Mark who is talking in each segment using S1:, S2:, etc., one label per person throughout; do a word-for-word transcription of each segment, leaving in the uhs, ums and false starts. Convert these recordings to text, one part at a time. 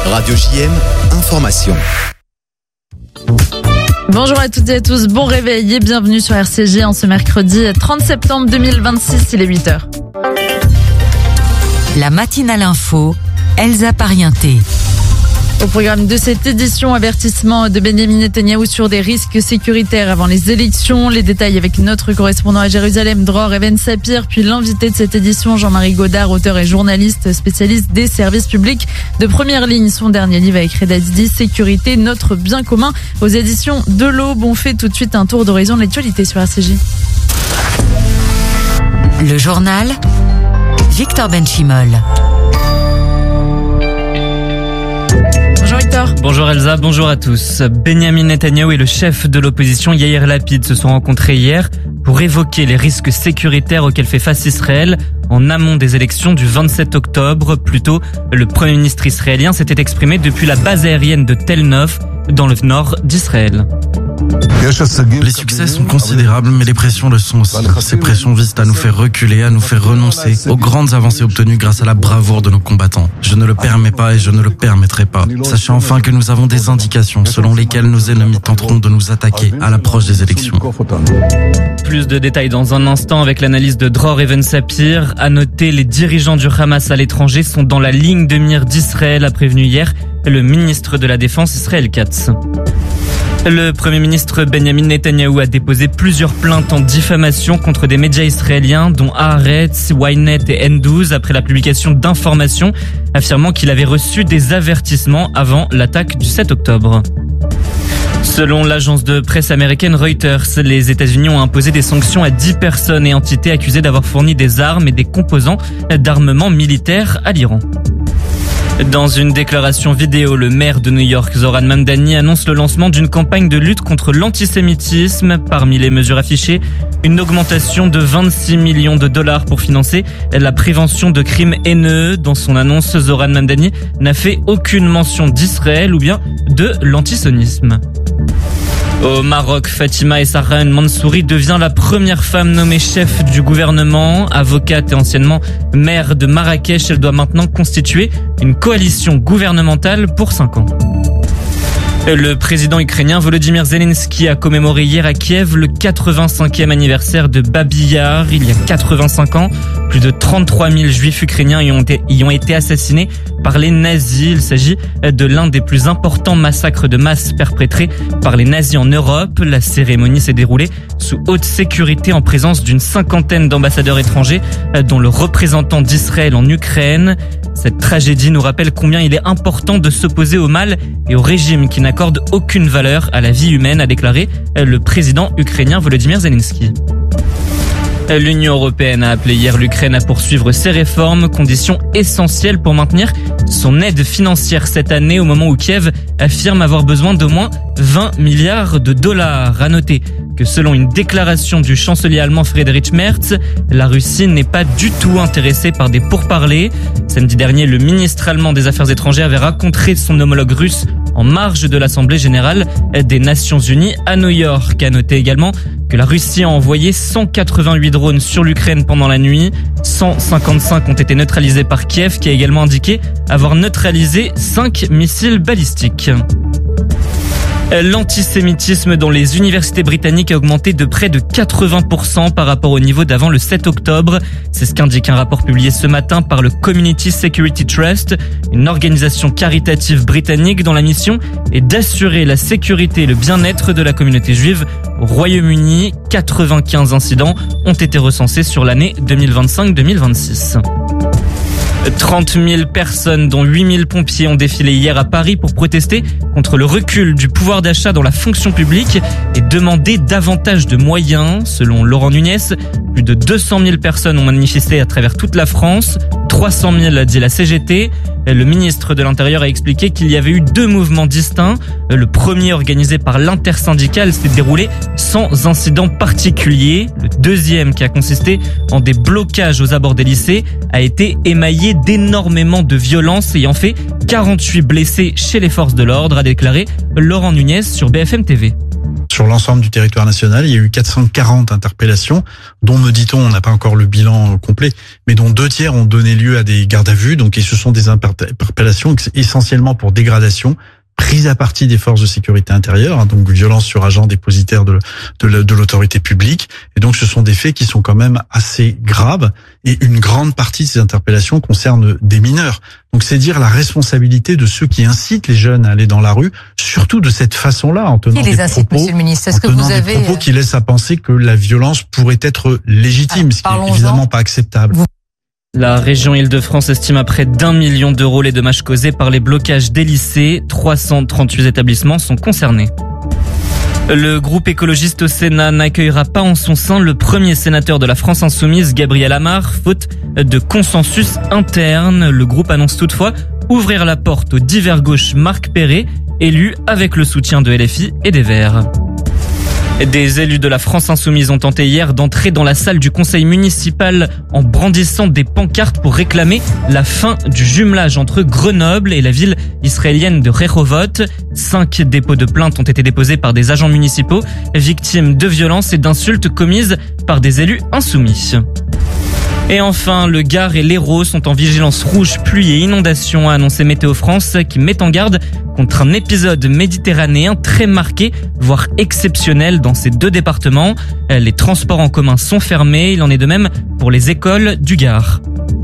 S1: Radio J M, information.
S2: Bonjour à toutes et à tous, bon réveil et bienvenue sur R C J en ce mercredi trente septembre deux mille vingt-six, il est huit heures.
S3: La matinale info, Elsa Parienté.
S2: Au programme de cette édition, avertissement de Benyamin Netanyahou sur des risques sécuritaires avant les élections. Les détails avec notre correspondant à Jérusalem, Dror Even Sapir, puis l'invité de cette édition, Jean-Marie Godard, auteur et journaliste spécialiste des services publics de première ligne. Son dernier livre avec Reda Didi, Sécurité, notre bien commun, aux éditions de l'Aube. On fait tout de suite un tour d'horizon de l'actualité sur R C J.
S3: Le journal, Victor Benchimol.
S2: Bonjour Victor.
S4: Bonjour Elsa, bonjour à tous. Benyamin Netanyahou et le chef de l'opposition Yair Lapid se sont rencontrés hier pour évoquer les risques sécuritaires auxquels fait face Israël en amont des élections du vingt-sept octobre. Plus tôt, le Premier ministre israélien s'était exprimé depuis la base aérienne de Tel Nof dans le nord d'Israël.
S5: Les succès sont considérables, mais les pressions le sont aussi. Ces pressions visent à nous faire reculer, à nous faire renoncer aux grandes avancées obtenues grâce à la bravoure de nos combattants. Je ne le permets pas et je ne le permettrai pas. Sachez enfin que nous avons des indications selon lesquelles nos ennemis tenteront de nous attaquer à l'approche des élections.
S4: Plus de détails dans un instant avec l'analyse de Dror Even Sapir. À noter, les dirigeants du Hamas à l'étranger sont dans la ligne de mire d'Israël, a prévenu hier le ministre de la Défense Israël Katz. Le Premier ministre Benyamin Netanyahou a déposé plusieurs plaintes en diffamation contre des médias israéliens dont Haaretz, Ynet et N douze après la publication d'informations affirmant qu'il avait reçu des avertissements avant l'attaque du sept octobre. Selon l'agence de presse américaine Reuters, les États-Unis ont imposé des sanctions à dix personnes et entités accusées d'avoir fourni des armes et des composants d'armement militaire à l'Iran. Dans une déclaration vidéo, le maire de New York, Zoran Mamdani, annonce le lancement d'une campagne de lutte contre l'antisémitisme. Parmi les mesures affichées, une augmentation de vingt-six millions de dollars pour financer la prévention de crimes haineux. Dans son annonce, Zoran Mamdani n'a fait aucune mention d'Israël ou bien de l'antisionisme. Au Maroc, Fatima Essaran Mansouri devient la première femme nommée chef du gouvernement. Avocate et anciennement maire de Marrakech, elle doit maintenant constituer une coalition gouvernementale pour cinq ans. Le président ukrainien Volodymyr Zelensky a commémoré hier à Kiev le quatre-vingt-cinquième anniversaire de Babi Yar. Il y a quatre-vingt-cinq ans, plus de trente-trois mille juifs ukrainiens y ont été, y ont été assassinés par les nazis. Il s'agit de l'un des plus importants massacres de masse perpétrés par les nazis en Europe. La cérémonie s'est déroulée sous haute sécurité en présence d'une cinquantaine d'ambassadeurs étrangers, dont le représentant d'Israël en Ukraine. Cette tragédie nous rappelle combien il est important de s'opposer au mal et au régime qui n'accorde aucune valeur à la vie humaine, a déclaré le président ukrainien Volodymyr Zelensky. L'Union européenne a appelé hier l'Ukraine à poursuivre ses réformes, condition essentielle pour maintenir son aide financière cette année au moment où Kiev affirme avoir besoin d'au moins vingt milliards de dollars. À noter que selon une déclaration du chancelier allemand Friedrich Merz, la Russie n'est pas du tout intéressée par des pourparlers. Samedi dernier, le ministre allemand des Affaires étrangères avait rencontré son homologue russe en marge de l'Assemblée générale des Nations unies à New York. À noter également que la Russie a envoyé cent quatre-vingt-huit drones sur l'Ukraine pendant la nuit. cent cinquante-cinq ont été neutralisés par Kiev, qui a également indiqué avoir neutralisé cinq missiles balistiques. L'antisémitisme dans les universités britanniques a augmenté de près de quatre-vingts pour cent par rapport au niveau d'avant le sept octobre. C'est ce qu'indique un rapport publié ce matin par le Community Security Trust, une organisation caritative britannique dont la mission est d'assurer la sécurité et le bien-être de la communauté juive au Royaume-Uni. quatre-vingt-quinze incidents ont été recensés sur l'année deux mille vingt-cinq deux mille vingt-six. trente mille personnes, dont huit mille pompiers, ont défilé hier à Paris pour protester contre le recul du pouvoir d'achat dans la fonction publique et demander davantage de moyens. Selon Laurent Nunez, plus de deux cent mille personnes ont manifesté à travers toute la France. trois cent mille, dit la C G T. Le ministre de l'Intérieur a expliqué qu'il y avait eu deux mouvements distincts. Le premier, organisé par l'intersyndicale, s'est déroulé sans incident particulier. Le deuxième, qui a consisté en des blocages aux abords des lycées, a été émaillé d'énormément de violence, ayant fait quarante-huit blessés chez les forces de l'ordre, a déclaré Laurent Nunez sur B F M T V.
S6: sur l'ensemble du territoire national. Il y a eu quatre cent quarante interpellations, dont, me dit-on, on n'a pas encore le bilan complet, mais dont deux tiers ont donné lieu à des gardes à vue. Donc, et ce sont des interpellations essentiellement pour dégradation, prise à partie des forces de sécurité intérieure, hein, donc violence sur agent dépositaire de, de, de l'autorité publique. Et donc, ce sont des faits qui sont quand même assez graves. Et une grande partie de ces interpellations concerne des mineurs. Donc, c'est dire la responsabilité de ceux qui incitent les jeunes à aller dans la rue, surtout de cette façon-là, en tenant
S7: qui les
S6: des
S7: incite,
S6: propos,
S7: Monsieur le Ministre, est-ce
S6: en
S7: que
S6: tenant
S7: vous
S6: des
S7: avez
S6: propos qui laissent à penser que la violence pourrait être légitime,
S7: Alors,
S6: ce qui est évidemment pas acceptable.
S7: Vous...
S4: La région Île-de-France estime à près d'un million d'euros les dommages causés par les blocages des lycées. trois cent trente-huit établissements sont concernés. Le groupe écologiste au Sénat n'accueillera pas en son sein le premier sénateur de la France insoumise, Gabriel Amar, faute de consensus interne. Le groupe annonce toutefois ouvrir la porte au divers gauche Marc Perret, élu avec le soutien de L F I et des Verts. Des élus de la France insoumise ont tenté hier d'entrer dans la salle du conseil municipal en brandissant des pancartes pour réclamer la fin du jumelage entre Grenoble et la ville israélienne de Rehovot. Cinq dépôts de plainte ont été déposés par des agents municipaux victimes de violences et d'insultes commises par des élus insoumis. Et enfin, le Gard et l'Hérault sont en vigilance rouge pluie et inondation, a annoncé Météo France, qui met en garde contre un épisode méditerranéen très marqué, voire exceptionnel dans ces deux départements. Les transports en commun sont fermés, il en est de même pour les écoles du Gard.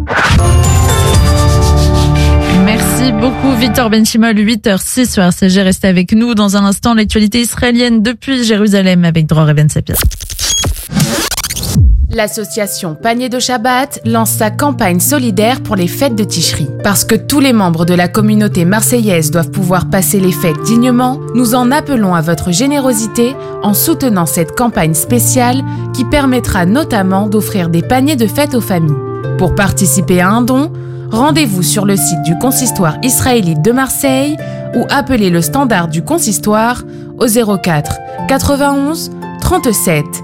S2: Merci beaucoup Victor Benchimol, huit heures six sur R C G. Restez avec nous dans un instant, l'actualité israélienne depuis Jérusalem avec Dror Even Sapir.
S8: L'association Panier de Shabbat lance sa campagne solidaire pour les fêtes de Tishri. Parce que tous les membres de la communauté marseillaise doivent pouvoir passer les fêtes dignement, nous en appelons à votre générosité en soutenant cette campagne spéciale qui permettra notamment d'offrir des paniers de fêtes aux familles. Pour participer à un don, rendez-vous sur le site du consistoire israélite de Marseille ou appelez le standard du consistoire au zéro quatre quatre-vingt-onze trente-sept